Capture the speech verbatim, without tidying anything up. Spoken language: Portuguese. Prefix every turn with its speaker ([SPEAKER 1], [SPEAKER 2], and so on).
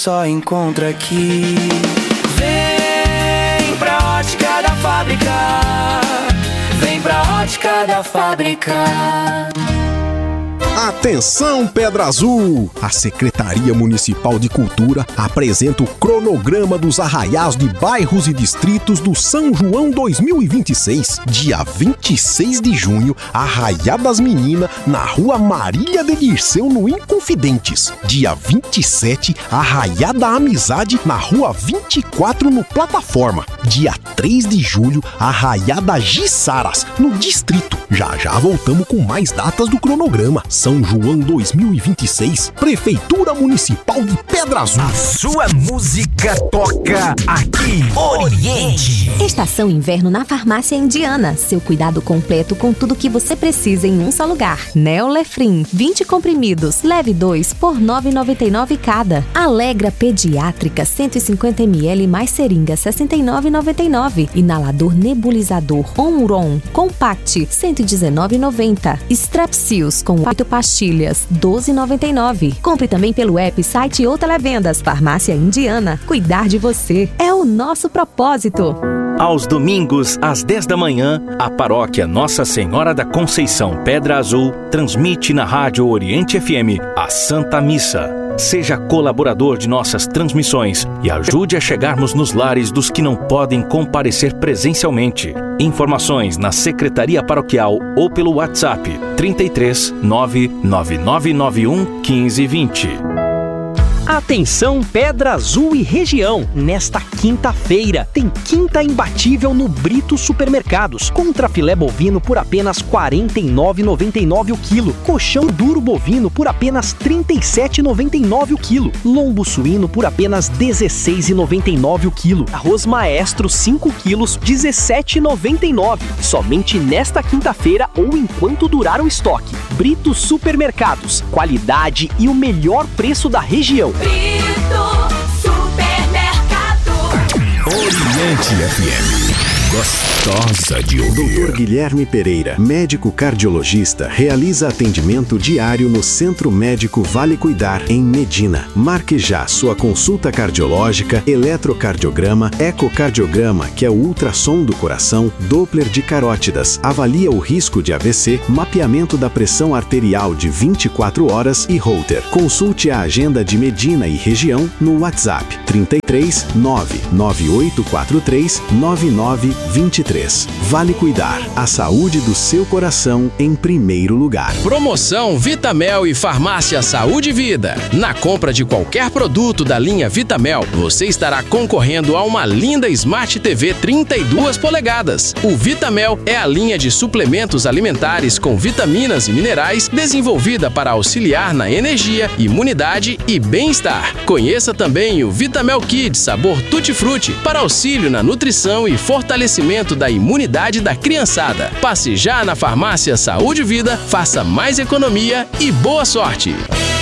[SPEAKER 1] só encontra aqui. Vem pra Ótica da Fábrica, vem pra Ótica da Fábrica.
[SPEAKER 2] Atenção, Pedra Azul! A Secretaria Municipal de Cultura apresenta o cronograma dos arraiás de bairros e distritos do São João dois mil e vinte e seis. Dia vinte e seis de junho, Arraiá das Meninas, na Rua Marília de Dirceu, no Inconfidentes. Dia vinte e sete, Arraiá da Amizade, na Rua vinte e quatro, no Plataforma. Dia três de julho, Arraiá das Gissaras, no Distrito. Já já voltamos com mais datas do cronograma. São João dois mil e vinte e seis, Prefeitura Municipal de Pedra Azul.
[SPEAKER 3] A sua música toca aqui. Oriente.
[SPEAKER 4] Estação Inverno na Farmácia Indiana. Seu cuidado completo com tudo que você precisa em um só lugar. Neolefrin, vinte comprimidos. Leve dois por nove reais e noventa e nove centavos cada. Alegra Pediátrica, cento e cinquenta mililitros mais seringa, sessenta e nove reais e noventa e nove centavos. Inalador nebulizador Onron Compact, cento e dezenove reais e noventa centavos. Strepsils com oito pastilhas, doze reais e noventa e nove centavos. Compre também pelo app, site ou televendas. Farmácia Indiana. Cuidar de você é o nosso propósito.
[SPEAKER 5] Aos domingos, às dez da manhã, a paróquia Nossa Senhora da Conceição Pedra Azul transmite na Rádio Oriente F M a Santa Missa. Seja colaborador de nossas transmissões e ajude a chegarmos nos lares dos que não podem comparecer presencialmente. Informações na Secretaria Paroquial ou pelo WhatsApp trinta e três, nove nove nove nove um, quinze, vinte.
[SPEAKER 6] Atenção, Pedra Azul e região! Nesta quinta-feira tem quinta imbatível no Brito Supermercados. Contrafilé bovino por apenas quarenta e nove reais e noventa e nove centavos o quilo. Coxão duro bovino por apenas trinta e sete reais e noventa e nove centavos o quilo. Lombo suíno por apenas dezesseis reais e noventa e nove centavos o quilo. Arroz maestro cinco quilos, dezessete reais e noventa e nove centavos. Somente nesta quinta-feira ou enquanto durar o estoque. Brito Supermercados. Qualidade e o melhor preço da região.
[SPEAKER 7] Brito Supermercado.
[SPEAKER 3] Oriente F M. Gostosa de ouvir.
[SPEAKER 2] doutor Guilherme Pereira, médico cardiologista, realiza atendimento diário no Centro Médico Vale Cuidar, em Medina. Marque já sua consulta cardiológica, eletrocardiograma, ecocardiograma, que é o ultrassom do coração, Doppler de carótidas, avalia o risco de A V C, mapeamento da pressão arterial de vinte e quatro horas e Holter. Consulte a agenda de Medina e região no WhatsApp trinta e três, nove nove oito quatro três, nove nove vinte e três. Vale Cuidar, a saúde do seu coração em primeiro lugar.
[SPEAKER 8] Promoção Vitamel e Farmácia Saúde e Vida. Na compra de qualquer produto da linha Vitamel, você estará concorrendo a uma linda Smart T V trinta e duas polegadas. O Vitamel é a linha de suplementos alimentares com vitaminas e minerais desenvolvida para auxiliar na energia, imunidade e bem-estar. Conheça também o Vitamel Kids sabor Tutti Frutti para auxílio na nutrição e fortalecimento da imunidade da criançada. Passe já na Farmácia Saúde e Vida, faça mais economia e boa sorte!